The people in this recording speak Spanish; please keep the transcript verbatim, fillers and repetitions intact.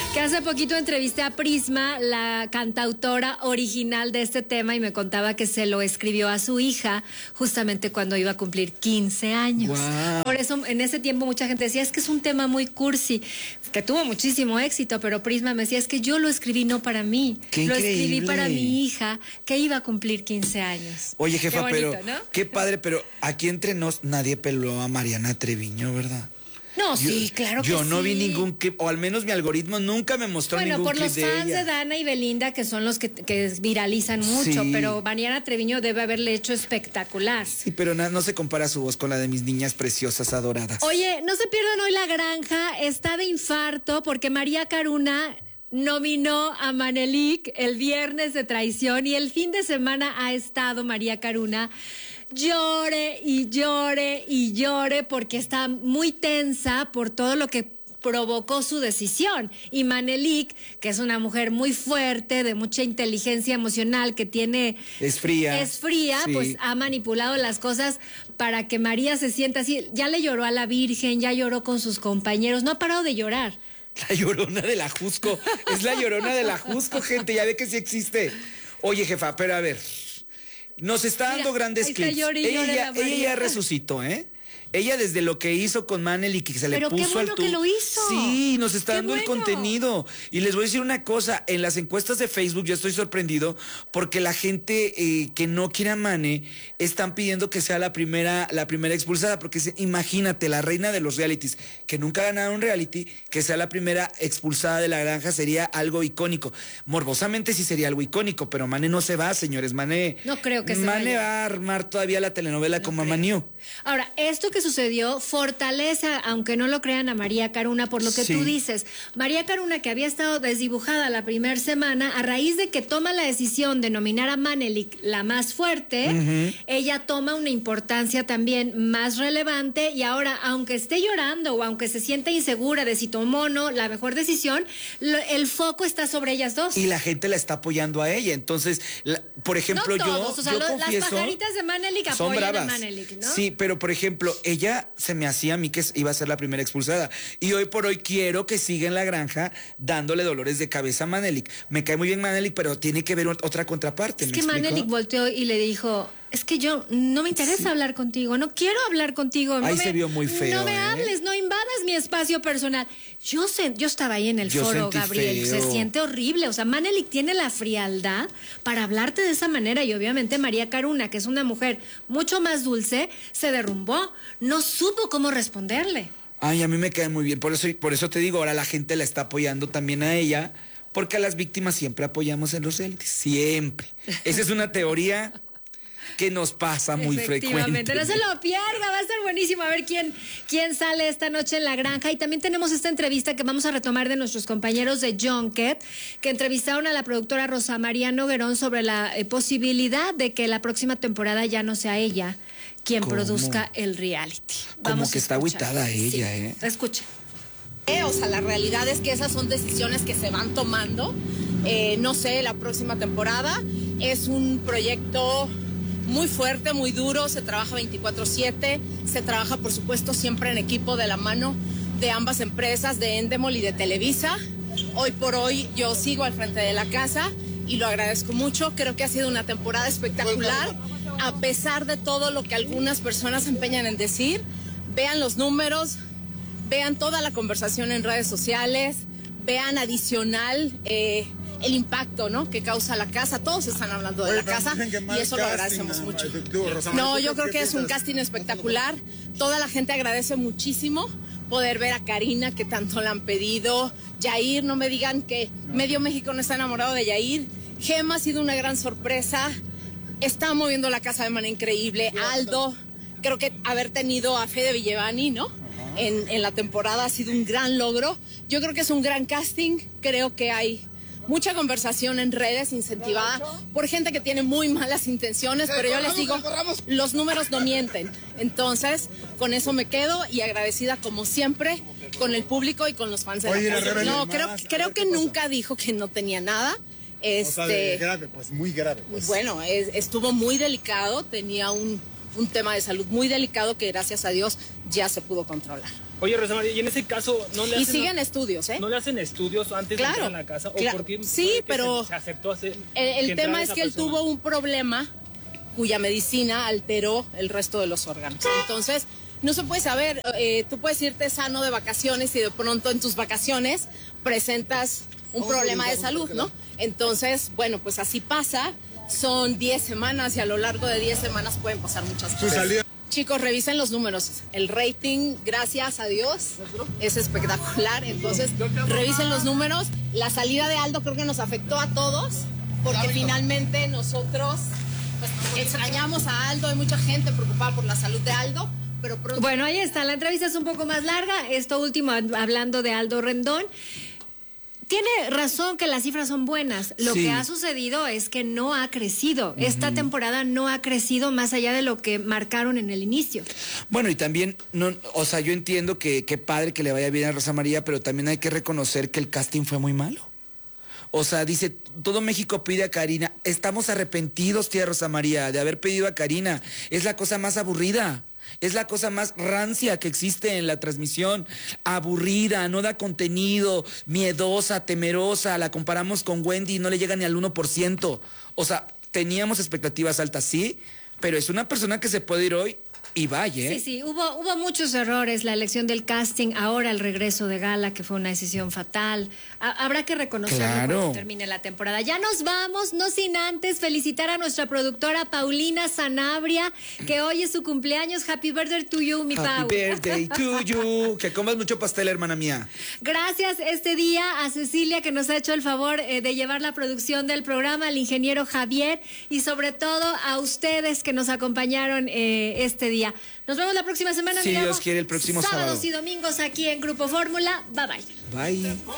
Que hace poquito entrevisté a Prisma, la cantautora original de este tema, y me contaba que se lo escribió a su hija justamente cuando iba a cumplir quince años. Wow. Por eso en ese tiempo mucha gente decía, es que es un tema muy cursi, que tuvo muchísimo éxito, pero Prisma me decía, es que yo lo escribí no para mí, qué lo increíble. escribí para mi hija que iba a cumplir quince años. Oye, jefa, qué bonito, pero ¿no? qué padre, pero aquí entre nos nadie peló a Mariana Treviño, ¿verdad? No, Yo, sí, claro que yo sí. no vi ningún clip, o al menos mi algoritmo nunca me mostró bueno, ningún por clip los de fans ella. de Dana y Belinda, que son los que, que viralizan mucho, Sí. pero Mariana Treviño debe haberle hecho espectacular. Sí, pero na, no se compara su voz con la de mis niñas preciosas adoradas. Oye, no se pierdan hoy La Granja, está de infarto porque María Caruna nominó a Manelik el viernes de traición y el fin de semana ha estado María Caruna llore y llore y llore porque está muy tensa por todo lo que provocó su decisión. Y Manelik, que es una mujer muy fuerte, de mucha inteligencia emocional, que tiene... Es fría. Es fría, Sí. pues ha manipulado las cosas para que María se sienta así. Ya le lloró a la Virgen, ya lloró con sus compañeros, no ha parado de llorar. La Llorona de la Jusco. Es la Llorona de la Jusco, gente. Ya ve que sí existe. Oye, jefa, pero a ver. Nos está dando Mira, grandes ahí está, clips. llore y Ella, llore ya, la María. ella ya resucitó, ¿eh? Ella desde lo que hizo con Manel y que se Pero le qué puso bueno al que tú. lo hizo. Sí, nos está Qué dando el bueno. contenido. Y les voy a decir una cosa, en las encuestas de Facebook yo estoy sorprendido porque la gente eh, que no quiere a Mane están pidiendo que sea la primera, la primera expulsada, porque se- imagínate, la reina de los realities, que nunca ha ganado un reality, que sea la primera expulsada de La Granja sería algo icónico. Morbosamente sí sería algo icónico, pero Mane no se va, señores. Mane, No creo que se Mane vaya. va a armar todavía la telenovela con Mamá New. Ahora, esto que sucedió fortalece, aunque no lo crean, a María Caruna por lo que Sí. tú dices. María Caruna, que había estado desdibujada la primera semana, a raíz de que toma la decisión de nominar a Manelik la más fuerte, Ujú. ella toma una importancia también más relevante y ahora, aunque esté llorando o aunque se sienta insegura de si tomó o no la mejor decisión, lo- el foco está sobre ellas dos. Y la gente la está apoyando a ella. Entonces, la- por ejemplo, no todos, yo, o sea, yo lo- confieso, las pajaritas de Manelik son apoyan a bravas. Manelik, ¿no? Sí, pero por ejemplo, ella se me hacía a mí que iba a ser la primera expulsada. Y hoy por hoy quiero que siga en La Granja dándole dolores de cabeza a Manelik. Me cae muy bien Manelik, pero tiene que ver ot- otra contraparte. Es ¿me que explico? Manelik volteó y le dijo, es que yo no me interesa hablar contigo, no quiero hablar contigo. No Ahí me, se vio muy feo, No me ¿eh? hables, no invadas mi espacio personal. Yo sé, yo estaba ahí en el Yo foro, sentí Gabriel, feo. se siente horrible. O sea, Manelik tiene la frialdad para hablarte de esa manera y obviamente María Caruna, que es una mujer mucho más dulce, se derrumbó, no supo cómo responderle. Ay, a mí me cae muy bien. Por eso, por eso te digo, ahora la gente la está apoyando también a ella, porque a las víctimas siempre apoyamos en los realities. Siempre. Esa es una teoría que nos pasa muy Efectivamente, frecuente. no se lo pierda, va a estar buenísimo a ver quién, quién sale esta noche en La Granja. Y también tenemos esta entrevista que vamos a retomar de nuestros compañeros de Junket, que entrevistaron a la productora Rosa María Noguerón sobre la eh, posibilidad de que la próxima temporada ya no sea ella quien ¿Cómo? produzca el reality. Como Vamos que a está escuchar. agüitada ella, Sí, ¿eh? Escuchen. Eh, O sea, la realidad es que esas son decisiones que se van tomando. Eh, no sé, la próxima temporada es un proyecto muy fuerte, muy duro, se trabaja veinticuatro siete, se trabaja por supuesto siempre en equipo de la mano de ambas empresas, de Endemol y de Televisa. Hoy por hoy yo sigo al frente de la casa y lo agradezco mucho, creo que ha sido una temporada espectacular, a pesar de todo lo que algunas personas se empeñan en decir. Vean los números, vean toda la conversación en redes sociales, vean adicional eh, el impacto, ¿no?, que causa la casa. Todos están hablando de Oye, la casa dicen que mal y eso lo casting, agradecemos ah, mucho. efectivo, Rosa No, María, yo ¿tú creo qué que es un piensas? casting espectacular. Toda la gente agradece muchísimo poder ver a Karina, que tanto la han pedido. Yair, no me digan que medio México no está enamorado de Yair. Gema ha sido una gran sorpresa. Está moviendo la casa de manera increíble. Aldo, creo que haber tenido a Fede Villevani, ¿no?, En, en la temporada ha sido un gran logro. Yo creo que es un gran casting. Creo que hay mucha conversación en redes incentivada por gente que tiene muy malas intenciones, pero yo les digo, los números no mienten. Entonces, con eso me quedo y agradecida como siempre con el público y con los fans de Oye, la la casa. Rebelde No, más, creo, a ver, creo ¿qué que pasó? nunca dijo que no tenía nada. O sea, de Este, grave, pues muy grave. Pues. bueno, es- estuvo muy delicado, tenía un, un tema de salud muy delicado que gracias a Dios ya se pudo controlar. Oye, Rosa María, y en ese caso no le Y hacen... siguen estudios, ¿eh? ¿No le hacen estudios antes Claro, de entrar a la casa? ¿O claro. por qué Sí, fue que pero se, se aceptó hacer... El, el que tema entrara es esa que él persona? tuvo un problema cuya medicina alteró el resto de los órganos. Entonces, no se puede saber, eh, tú puedes irte sano de vacaciones y de pronto en tus vacaciones presentas un problema de salud, ¿no? Entonces, bueno, pues así pasa. Son diez semanas y a lo largo de diez semanas pueden pasar muchas cosas. Chicos, revisen los números. El rating, gracias a Dios, es espectacular. Entonces, revisen los números. La salida de Aldo creo que nos afectó a todos, porque finalmente nosotros pues, extrañamos a Aldo. Hay mucha gente preocupada por la salud de Aldo, pero pronto... Bueno, ahí está. La entrevista es un poco más larga. Esto último hablando de Aldo Rendón. Tiene razón que las cifras son buenas. Lo Sí. que ha sucedido es que no ha crecido. Uh-huh. Esta temporada no ha crecido más allá de lo que marcaron en el inicio. Bueno, y también, no, o sea, yo entiendo que qué padre que le vaya bien a Rosa María, pero también hay que reconocer que el casting fue muy malo. O sea, dice, todo México pide a Karina. Estamos arrepentidos, tía Rosa María, de haber pedido a Karina. Es la cosa más aburrida. Es la cosa más rancia que existe en la transmisión. Aburrida, no da contenido, miedosa, temerosa. La comparamos con Wendy y no le llega ni al uno por ciento. O sea, teníamos expectativas altas, sí, pero es una persona que se puede ir hoy y vaya, ¿eh? Sí, sí, hubo, hubo muchos errores, la elección del casting, ahora el regreso de Gala, que fue una decisión fatal. Ha- habrá que reconocerlo Claro. cuando termine la temporada. Ya nos vamos, no sin antes felicitar a nuestra productora Paulina Sanabria, que hoy es su cumpleaños. Happy birthday to you, mi Pau. Happy birthday to you. Que comas mucho pastel, hermana mía. Gracias este día a Cecilia, que nos ha hecho el favor eh, de llevar la producción del programa, al ingeniero Javier y sobre todo a ustedes que nos acompañaron eh, este día. Nos vemos la próxima semana. Si Miguel. Dios quiere, el próximo Sábados sábado. y domingos aquí en Grupo Fórmula. Bye bye. Bye.